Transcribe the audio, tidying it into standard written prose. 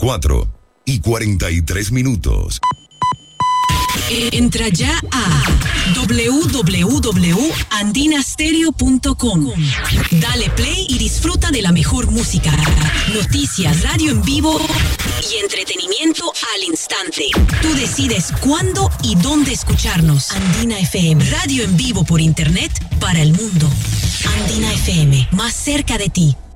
4:43. Entra ya a www.andinastereo.com. Dale play y disfruta de la mejor música, noticias, radio en vivo y entretenimiento al instante. Tú decides cuándo y dónde escucharnos. Andina FM, radio en vivo por internet para el mundo. Andina FM, más cerca de ti.